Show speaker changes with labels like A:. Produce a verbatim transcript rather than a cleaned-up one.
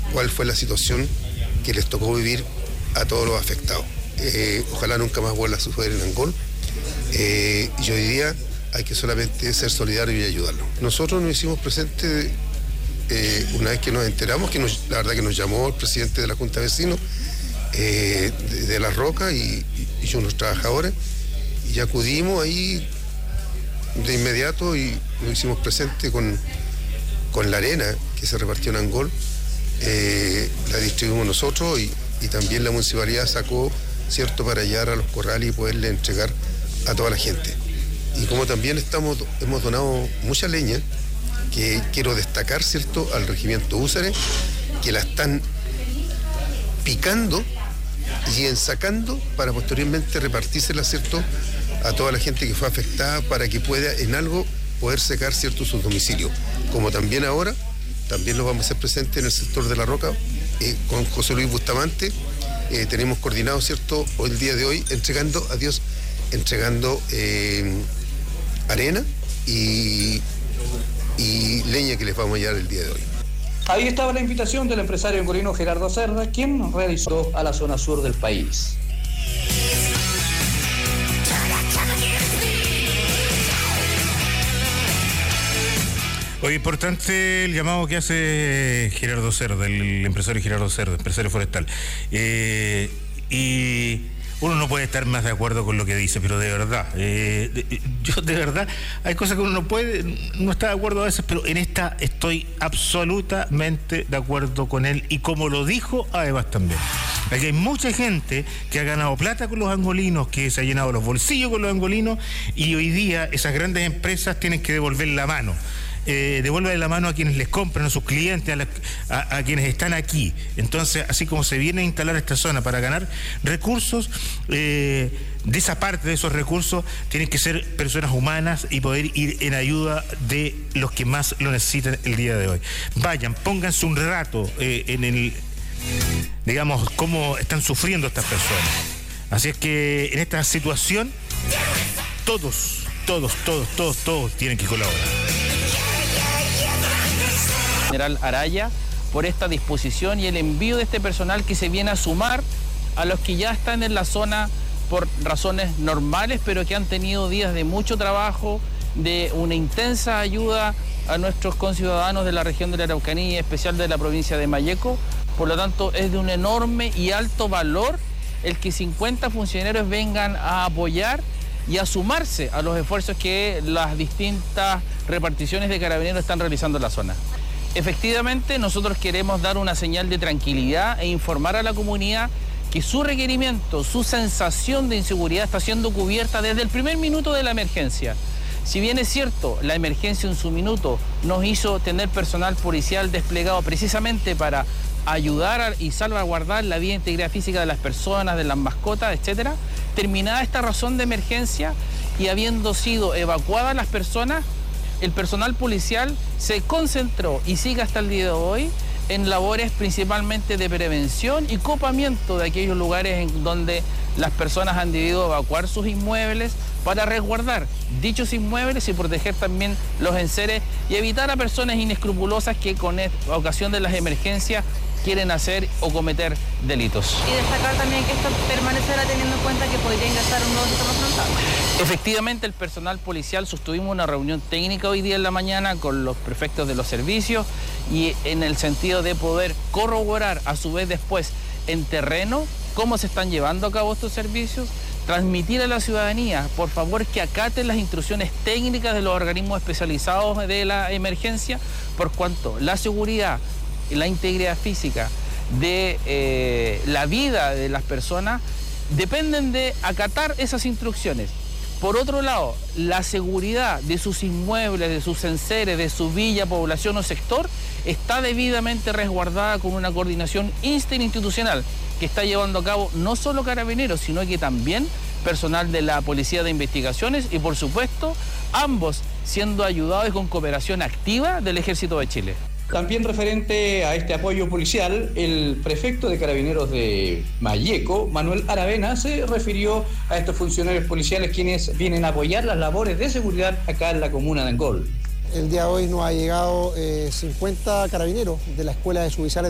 A: cuál fue la situación que les tocó vivir a todos los afectados. Eh, ojalá nunca más vuelva a suceder en Angol. Eh, y hoy día hay que solamente ser solidarios y ayudarlos. Nosotros nos hicimos presentes eh, una vez que nos enteramos, que nos, la verdad que nos llamó el presidente de la Junta de Vecinos eh, de, de La Roca y, y, y unos trabajadores, y acudimos ahí de inmediato y nos hicimos presentes con, con la arena que se repartió en Angol. Eh, la distribuimos nosotros y, y también la municipalidad sacó, cierto, para llegar a los corrales y poderle entregar a toda la gente. Y como también estamos, hemos donado mucha leña, que quiero destacar, cierto, al regimiento Húsares, que la están picando y ensacando para posteriormente repartírsela, cierto, a toda la gente que fue afectada, para que pueda en algo poder secar, cierto, sus domicilios. Como también ahora, también lo vamos a hacer presente en el sector de La Roca, eh, con José Luis Bustamante, eh, tenemos coordinado, cierto, hoy, el día de hoy, entregando, adiós, entregando eh, arena y, y leña que les vamos a llevar el día de hoy.
B: Ahí estaba la invitación del empresario angolino Gerardo Cerda, quien realizó a la zona sur del país.
C: Oye, importante el llamado que hace Gerardo Cerda, el empresario Gerardo Cerda, empresario forestal. Eh, y uno no puede estar más de acuerdo con lo que dice, pero de verdad, eh, de, yo de verdad, hay cosas que uno no puede, no está de acuerdo a veces, pero en esta estoy absolutamente de acuerdo con él, y como lo dijo, además también. Aquí hay mucha gente que ha ganado plata con los angolinos, que se ha llenado los bolsillos con los angolinos, y hoy día esas grandes empresas tienen que devolver la mano. Eh, devuelve la mano a quienes les compran, a sus clientes, a, la, a, a quienes están aquí. Entonces, así como se viene a instalar esta zona para ganar recursos, eh, de esa parte de esos recursos tienen que ser personas humanas y poder ir en ayuda de los que más lo necesitan el día de hoy. Vayan, pónganse un rato eh, en el, digamos, cómo están sufriendo estas personas. Así es que en esta situación, todos, todos, todos, todos, todos tienen que colaborar.
D: General Araya, por esta disposición y el envío de este personal que se viene a sumar a los que ya están en la zona por razones normales, pero que han tenido días de mucho trabajo, de una intensa ayuda a nuestros conciudadanos de la región de la Araucanía, y especial de la provincia de Malleco. Por lo tanto, es de un enorme y alto valor el que cincuenta funcionarios vengan a apoyar y a sumarse a los esfuerzos que las distintas reparticiones de carabineros están realizando en la zona. Efectivamente, nosotros queremos dar una señal de tranquilidad e informar a la comunidad que su requerimiento, su sensación de inseguridad está siendo cubierta desde el primer minuto de la emergencia. Si bien es cierto, la emergencia en su minuto nos hizo tener personal policial desplegado precisamente para ayudar a, y salvaguardar la vida e integridad física de las personas, de las mascotas, etcétera, terminada esta razón de emergencia y habiendo sido evacuadas las personas, el personal policial se concentró y sigue hasta el día de hoy en labores principalmente de prevención y copamiento de aquellos lugares en donde las personas han debido evacuar sus inmuebles para resguardar dichos inmuebles y proteger también los enseres y evitar a personas inescrupulosas que con ocasión de las emergencias quieren hacer o cometer delitos.
E: Y destacar también que esto permanecerá teniendo en cuenta que podría ingresar un nuevo sistema frontal.
D: Efectivamente, el personal policial sostuvimos una reunión técnica hoy día en la mañana con los prefectos de los servicios y en el sentido de poder corroborar a su vez después en terreno cómo se están llevando a cabo estos servicios, transmitir a la ciudadanía, por favor, que acaten las instrucciones técnicas de los organismos especializados de la emergencia, por cuanto la seguridad y la integridad física de eh, la vida de las personas dependen de acatar esas instrucciones. Por otro lado, la seguridad de sus inmuebles, de sus enseres, de su villa, población o sector está debidamente resguardada con una coordinación interinstitucional que está llevando a cabo no solo Carabineros, sino que también personal de la Policía de Investigaciones y, por supuesto, ambos siendo ayudados y con cooperación activa del Ejército de Chile.
B: También referente a este apoyo policial, el prefecto de Carabineros de Malleco, Manuel Aravena, se refirió a estos funcionarios policiales quienes vienen a apoyar las labores de seguridad acá en la comuna de Angol.
F: El día de hoy nos ha llegado eh, cincuenta carabineros de la Escuela de Suboficiales